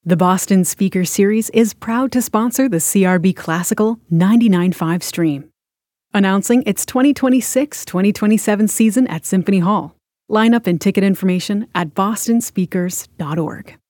The Boston Speaker Series is proud to sponsor the CRB Classical 99.5 stream. Announcing its 2026-2027 season at Symphony Hall. Lineup and ticket information at bostonspeakers.org.